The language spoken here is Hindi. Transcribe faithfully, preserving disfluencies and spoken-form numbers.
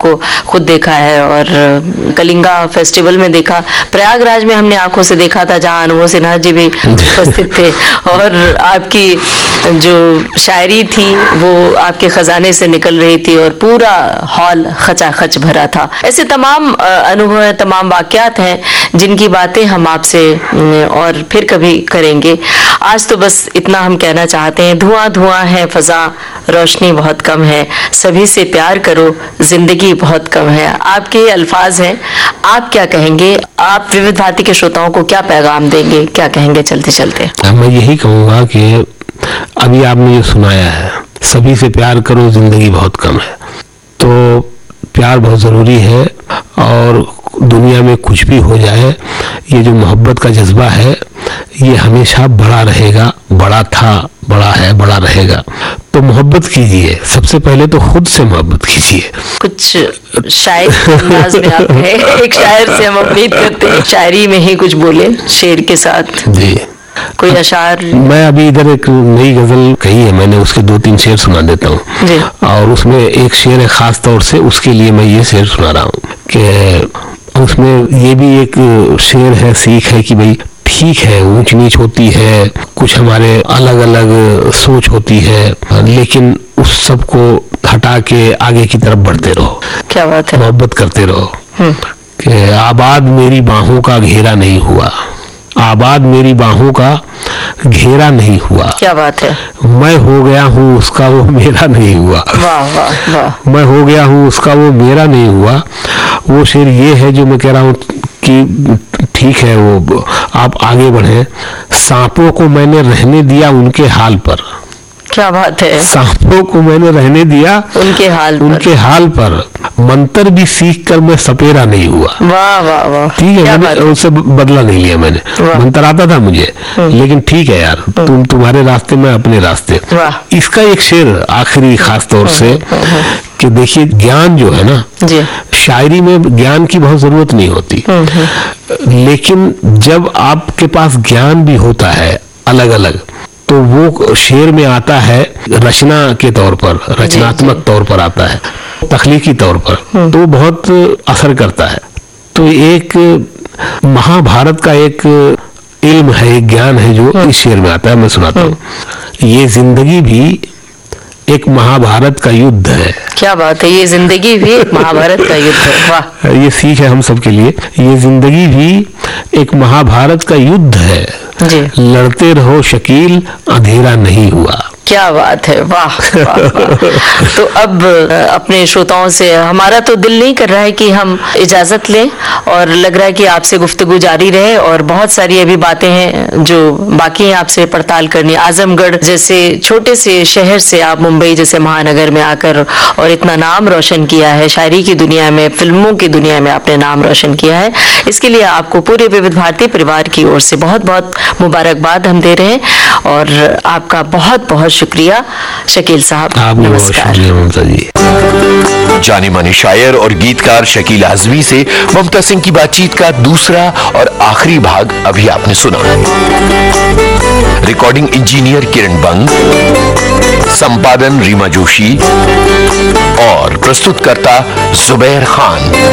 आपको खुद देखा है और कलिंगा फेस्टिवल में देखा, प्रयागराज में हमने आंखों से देखा था जहां अनुभव सिन्हा जी भी उपस्थित थे और आपकी जो शायरी थी वो आपके खजाने से निकल रही थी और पूरा हॉल खचाखच भरा था। ऐसे तमाम अनुभव हैं, तमाम वाकयात हैं जिनकी बातें हम आपसे और फिर कभी करेंगे। आज तो बस इतना हम कहना चाहते हैं, धुआं धुआं है फजा, रोशनी बहुत कम है, सभी से प्यार करो, जिंदगी बहुत कम है। आपके अल्फाज हैं, आप क्या कहेंगे? आप विविध भारती के श्रोताओं को क्या पैगाम देंगे, क्या कहेंगे चलते चलते? मैं यही कहूँगा कि अभी आपने जो सुनाया है, सभी से प्यार करो, जिंदगी बहुत कम है, तो प्यार बहुत ज़रूरी है और दुनिया में कुछ भी हो जाए, ये जो मोहब्बत का जज्बा है ये हमेशा बड़ा रहेगा, बड़ा था, बड़ा है, बड़ा रहेगा। तो मोहब्बत कीजिए, सबसे पहले तो खुद से मोहब्बत कीजिए। कुछ शायर अंदाज में आप हैं, एक शायर से हम उम्मीद करते हैं शायरी में ही कुछ बोले शेर के साथ। जी, कोई अशार? मैं अभी इधर एक नई गजल कही है मैंने, उसके दो तीन शेर सुना देता हूँ और उसमें एक शेर है खास तौर से, उसके लिए मैं ये शेर सुना रहा हूँ कि उसमें ये भी एक शेर है, सीख है कि भाई ठीक है ऊंच नीच होती है, कुछ हमारे अलग अलग सोच होती है, लेकिन उस सब को हटा के आगे की तरफ बढ़ते रहो। क्या बात है। मोहब्बत करते रहो कि आबाद मेरी बाहों का घेरा नहीं हुआ, आबाद मेरी बाहों का घेरा नहीं हुआ। क्या बात है। मैं हो गया हूँ उसका वो मेरा नहीं हुआ। वाह वाह वाह। मैं हो गया हूँ उसका वो मेरा नहीं हुआ। वो शेर ये है जो मैं कह रहा हूँ कि ठीक है वो आप आगे बढ़े। सांपों को मैंने रहने दिया उनके हाल पर। क्या बात है। सांपों को मैंने रहने दिया उनके हाल पर। उनके हाल पर मंत्र भी सीख कर मैं सपेरा नहीं हुआ। वाह वाह वाह। ठीक है, मैंने उससे बदला नहीं लिया, मैंने मंत्र आता था मुझे, लेकिन ठीक है यार, तुम तुम्हारे रास्ते में अपने रास्ते। इसका एक शेर आखिरी खास तौर से कि देखिए ज्ञान जो है ना, शायरी में ज्ञान की बहुत जरूरत नहीं होती, लेकिन जब आपके पास ज्ञान भी होता है अलग अलग, तो वो शेर में आता है रचना के तौर पर, रचनात्मक तौर पर आता है, तख्लीकी तौर पर, तो बहुत असर करता है। तो एक महाभारत का एक इल्म है, एक ज्ञान है जो इस शेर में आता है, मैं सुनाता हूँ। ये जिंदगी भी एक महाभारत का युद्ध है। क्या बात है। ये जिंदगी भी एक महाभारत का युद्ध है। वाह। ये सीख है हम सब के लिए। ये जिंदगी भी एक महाभारत का युद्ध है जी। लड़ते रहो शकील, अंधेरा नहीं हुआ। क्या बात है। वाह वाह वाह। तो अब अपने श्रोताओं से हमारा तो दिल नहीं कर रहा है कि हम इजाजत लें और लग रहा है कि आपसे गुफ्तगू जारी रहे और बहुत सारी अभी बातें हैं जो बाकी हैं आपसे पड़ताल करनी। आजमगढ़ जैसे छोटे से शहर से आप मुंबई जैसे महानगर में आकर और इतना नाम रोशन किया है, शायरी की दुनिया में, फिल्मों की दुनिया में आपने नाम रोशन किया है, इसके लिए आपको पूरे विविध भारती परिवार की ओर से बहुत बहुत मुबारकबाद हम दे रहे हैं और आपका बहुत बहुत शुक्रिया शकील साहब। नमस्कार। जाने माने शायर और गीतकार शकील आजमी से ममता सिंह की बातचीत का दूसरा और आखिरी भाग अभी आपने सुना। रिकॉर्डिंग इंजीनियर किरण बंग, संपादन रीमा जोशी और प्रस्तुतकर्ता जुबैर खान।